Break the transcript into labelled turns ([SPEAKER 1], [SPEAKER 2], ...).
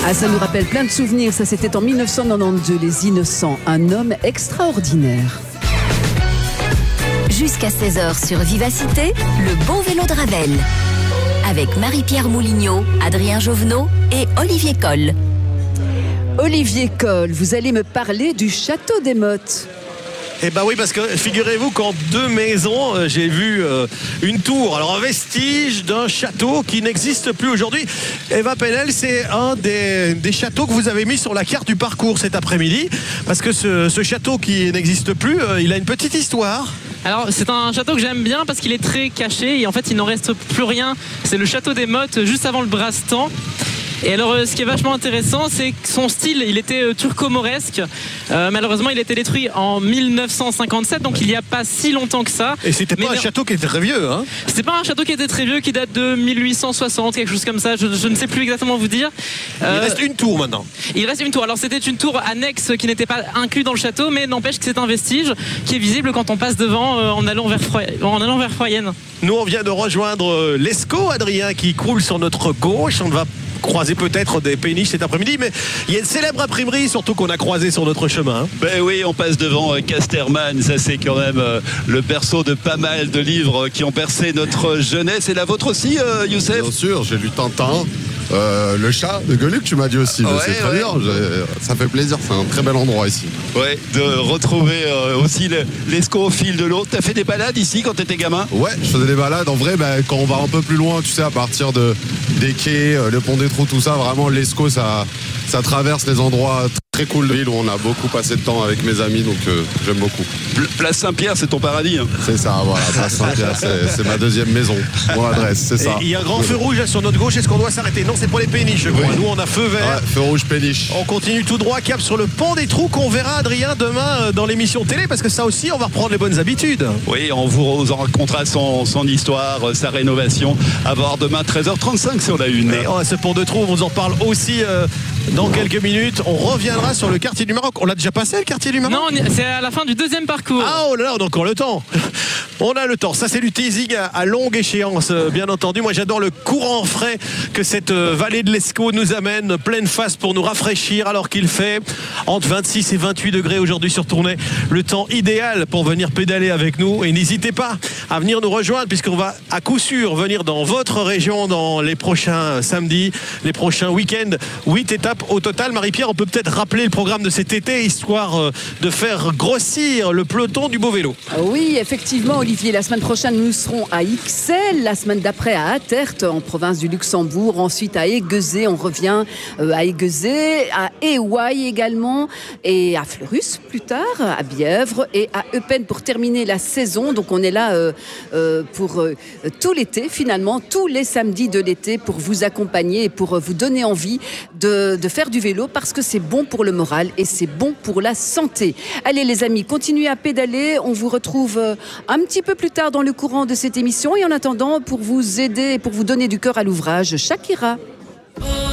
[SPEAKER 1] Ah, ça nous rappelle plein de souvenirs. Ça, c'était en 1992, Les Innocents. Un homme extraordinaire.
[SPEAKER 2] Jusqu'à 16h sur Vivacité, le beau vélo de Ravel. Avec Marie-Pierre Moulignot, Adrien Jovenot et Olivier Coll.
[SPEAKER 1] Olivier Coll, vous allez me parler du château des Mottes.
[SPEAKER 3] Eh ben oui, parce que figurez-vous qu'en 2 maisons, j'ai vu une tour, alors un vestige d'un château qui n'existe plus aujourd'hui. Eva Penel, c'est un des châteaux que vous avez mis sur la carte du parcours cet après-midi, parce que ce château qui n'existe plus, il a une petite histoire.
[SPEAKER 4] Alors c'est un château que j'aime bien parce qu'il est très caché et en fait il n'en reste plus rien. C'est le château des Mottes juste avant le Brastan. Et alors ce qui est vachement intéressant, c'est que son style, il était turco-mauresque. Malheureusement, il a été détruit en 1957, donc il n'y a pas si longtemps que ça.
[SPEAKER 3] Et c'était pas un château qui était très vieux, hein?
[SPEAKER 4] C'était pas un château qui était très vieux, qui date de 1860, quelque chose comme ça. Je ne sais plus exactement vous dire.
[SPEAKER 3] Il reste une tour maintenant.
[SPEAKER 4] Il reste une tour. Alors c'était une tour annexe qui n'était pas inclue dans le château, mais n'empêche que c'est un vestige qui est visible quand on passe devant en allant vers Froyenne.
[SPEAKER 3] Nous, on vient de rejoindre l'Escaut, Adrien, qui croule sur notre gauche. On va croiser peut-être des péniches cet après-midi, mais il y a une célèbre imprimerie surtout qu'on a croisée sur notre chemin.
[SPEAKER 5] Ben oui, on passe devant Casterman, ça c'est quand même le berceau de pas mal de livres qui ont bercé notre jeunesse. Et la vôtre aussi, Youssef?
[SPEAKER 6] Bien sûr, j'ai lu Tintin. Le chat de Gueuluc, tu m'as dit aussi,
[SPEAKER 5] ouais,
[SPEAKER 6] c'est très bien, ça fait plaisir, c'est un très bel endroit ici.
[SPEAKER 5] Ouais, de retrouver aussi l'Escaut au fil de l'eau. T'as fait des balades ici quand t'étais gamin?
[SPEAKER 6] Ouais, je faisais des balades, en vrai, quand on va un peu plus loin, tu sais, à partir des quais, le pont des Trous, tout ça, vraiment l'Escaut, ça traverse les endroits très cool de ville où on a beaucoup passé de temps avec mes amis, donc j'aime beaucoup.
[SPEAKER 5] Place Saint-Pierre, c'est ton paradis, hein.
[SPEAKER 6] C'est ça, voilà, Place Saint-Pierre, c'est ma deuxième maison, mon adresse, c'est ça.
[SPEAKER 3] Il y a un grand feu rouge là, sur notre gauche, est-ce qu'on doit s'arrêter? Non, c'est pour les péniches, je crois. Oui. Nous, on a feu vert.
[SPEAKER 6] Ouais, feu rouge, péniche.
[SPEAKER 3] On continue tout droit, cap sur le pont des Trous, qu'on verra, Adrien, demain dans l'émission télé, parce que ça aussi, on va reprendre les bonnes habitudes.
[SPEAKER 5] Oui, on vous en racontera son histoire, sa rénovation, à voir demain 13h35 si on a une.
[SPEAKER 3] Et ce pont de Trous, on vous en parle aussi dans quelques minutes. On reviendra sur le quartier du Maroc. On l'a déjà passé, le quartier du Maroc?
[SPEAKER 4] Non, c'est à la fin du 2e parcours.
[SPEAKER 3] Ah, oh là là, on a encore le temps. On a le temps. Ça, c'est du teasing à longue échéance, bien entendu. Moi, j'adore le courant frais que cette vallée de l'Escaut nous amène, pleine face pour nous rafraîchir, alors qu'il fait entre 26 et 28 degrés aujourd'hui sur Tournai. Le temps idéal pour venir pédaler avec nous. Et n'hésitez pas à venir nous rejoindre, puisqu'on va à coup sûr venir dans votre région dans les prochains samedis, les prochains week-ends. 8 étapes au total. Marie-Pierre, on peut peut-être rappeler le programme de cet été, histoire de faire grossir le peloton du beau vélo.
[SPEAKER 1] Oui, effectivement, Olivier, la semaine prochaine, nous serons à Ixelles, la semaine d'après à Attert, en province du Luxembourg, ensuite à Aiguezé, on revient à Aiguezé, à Éouaille également, et à Fleurus plus tard, à Bièvre et à Eupen pour terminer la saison. Donc on est là pour tout l'été, finalement, tous les samedis de l'été, pour vous accompagner et pour vous donner envie de faire du vélo, parce que c'est bon pour le moral et c'est bon pour la santé. Allez les amis, continuez à pédaler, on vous retrouve un petit peu plus tard dans le courant de cette émission, et en attendant, pour vous aider et pour vous donner du cœur à l'ouvrage, Shakira.